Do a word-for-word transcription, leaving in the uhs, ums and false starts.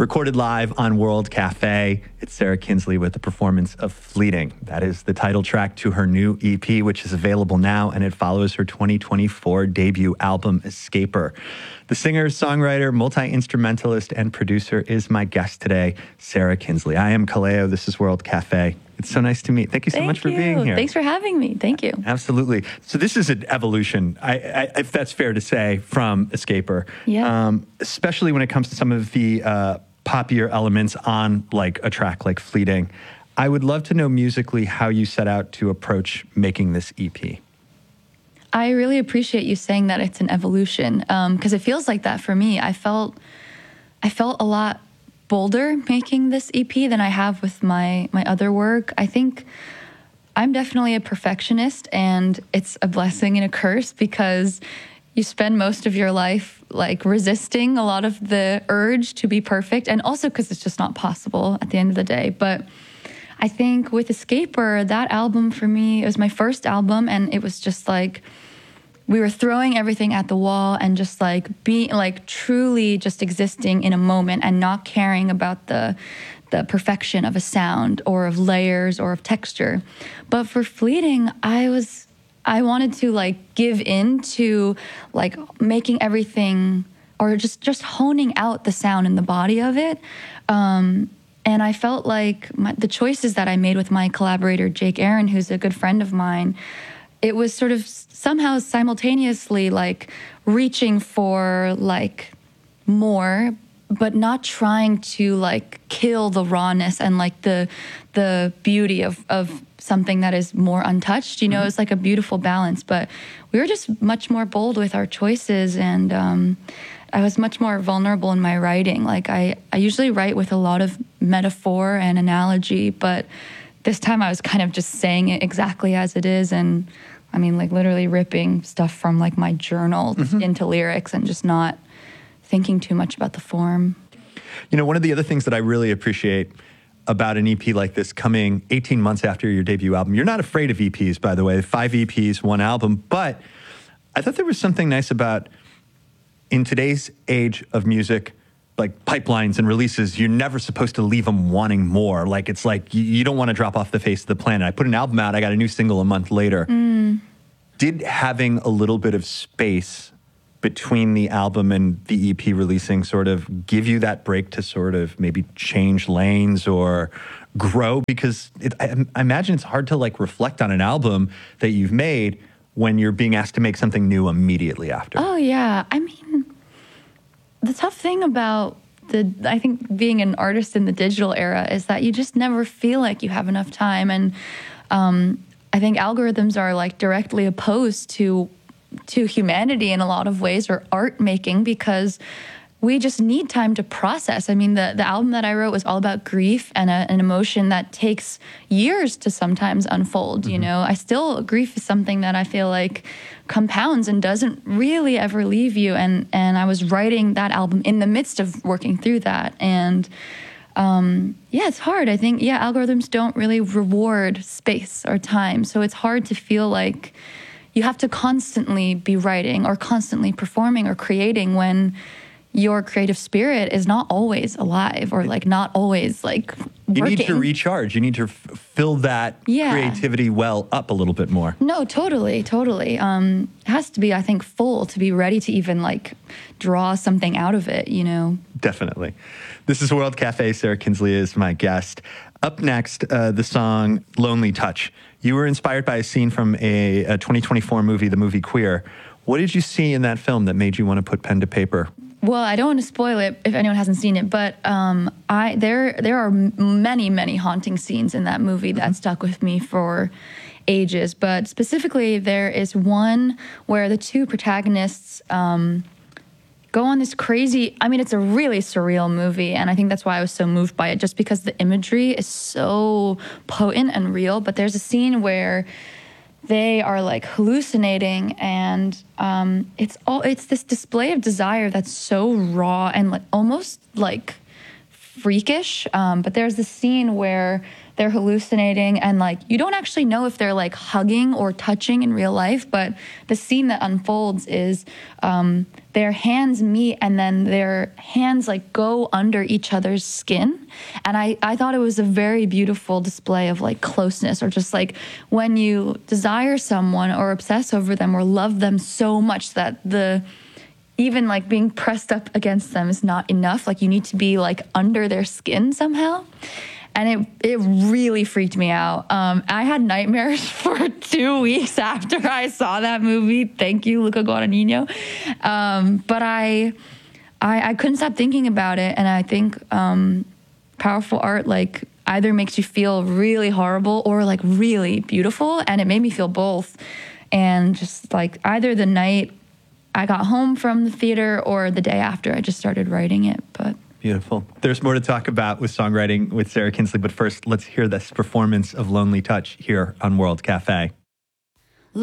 Recorded live on World Cafe, it's Sarah Kinsley with the performance of Fleeting. That is the title track to her new E P, which is available now, and it follows her twenty twenty-four debut album, Escaper. The singer, songwriter, multi-instrumentalist, and producer is my guest today, Sarah Kinsley. I am Kaleo. This is World Cafe. It's so nice to meet. Thank you so Thank much for you. being here. Thanks for having me. Thank you. Absolutely. So this is an evolution, I, I, if that's fair to say, from Escaper. Yeah. Um, especially when it comes to some of the uh, poppier elements on like a track like Fleeting. I would love to know musically how you set out to approach making this E P. I really appreciate you saying that it's an evolution, because um, it feels like that for me. I felt, I felt a lot bolder making this E P than I have with my my other work. I think I'm definitely a perfectionist, and it's a blessing and a curse because you spend most of your life like resisting a lot of the urge to be perfect, and also because it's just not possible at the end of the day. But I think with Escaper, that album for me, it was my first album, and it was just like we were throwing everything at the wall and just like being like truly just existing in a moment and not caring about the the perfection of a sound or of layers or of texture. But for Fleeting, I was I wanted to like give in to like making everything or just just honing out the sound and the body of it. Um, and I felt like my, the choices that I made with my collaborator, Jake Aaron, who's a good friend of mine, it was sort of somehow simultaneously like reaching for like more, but not trying to like kill the rawness and like the the beauty of of something that is more untouched. You know, mm-hmm. It's like a beautiful balance. But we were just much more bold with our choices, and um, I was much more vulnerable in my writing. Like I, I usually write with a lot of metaphor and analogy, but this time I was kind of just saying it exactly as it is, and I mean, like literally ripping stuff from like my journal mm-hmm. into lyrics and just not thinking too much about the form. You know, one of the other things that I really appreciate about an E P like this coming eighteen months after your debut album, you're not afraid of E Ps, by the way, five E Ps, one album, but I thought there was something nice about in today's age of music, like pipelines and releases, you're never supposed to leave them wanting more. Like, it's like, you, you don't want to drop off the face of the planet. I put an album out, I got a new single a month later. Mm. Did having a little bit of space between the album and the E P releasing sort of give you that break to sort of maybe change lanes or grow? Because it, I, I imagine it's hard to like reflect on an album that you've made when you're being asked to make something new immediately after. Oh, yeah. I mean, the tough thing about the, I think being an artist in the digital era is that you just never feel like you have enough time. And um, I think algorithms are like directly opposed to to humanity in a lot of ways, or art making, because we just need time to process. I mean, the, the album that I wrote was all about grief and a, an emotion that takes years to sometimes unfold. Mm-hmm. You know, I still, grief is something that I feel like compounds and doesn't really ever leave you. And, and I was writing that album in the midst of working through that. And um, yeah, it's hard. I think, yeah, algorithms don't really reward space or time. So it's hard to feel like you have to constantly be writing or constantly performing or creating when your creative spirit is not always alive or like not always like working. You need to recharge. You need to f- fill that yeah. creativity well up a little bit more. No, totally, totally. Um, it has to be, I think, full to be ready to even like draw something out of it, you know? Definitely. This is World Cafe. Sarah Kinsley is my guest. Up next, uh, the song Lonely Touch. You were inspired by a scene from a, a twenty twenty-four movie, the movie Queer. What did you see in that film that made you want to put pen to paper? Well, I don't want to spoil it if anyone hasn't seen it, but um, I there there are many, many haunting scenes in that movie that mm-hmm. stuck with me for ages. But specifically, there is one where the two protagonists um, go on this crazy, I mean, it's a really surreal movie, and I think that's why I was so moved by it, just because the imagery is so potent and real. But there's a scene where they are like hallucinating, and um, it's all it's this display of desire that's so raw and like almost like freakish. Um, but there's this scene where they're hallucinating, and like you don't actually know if they're like hugging or touching in real life, but the scene that unfolds is um, their hands meet and then their hands like go under each other's skin. And I, I thought it was a very beautiful display of like closeness, or just like when you desire someone or obsess over them or love them so much that the even like being pressed up against them is not enough. Like you need to be like under their skin somehow. And it it really freaked me out. Um, I had nightmares for two weeks after I saw that movie. Thank you, Luca Guadagnino. Um, but I, I I couldn't stop thinking about it. And I think um, powerful art like either makes you feel really horrible or like really beautiful. And it made me feel both. And just like either the night I got home from the theater or the day after, I just started writing it. But beautiful. There's more to talk about with songwriting with Sarah Kinsley, but first, let's hear this performance of Lonely Touch here on World Cafe.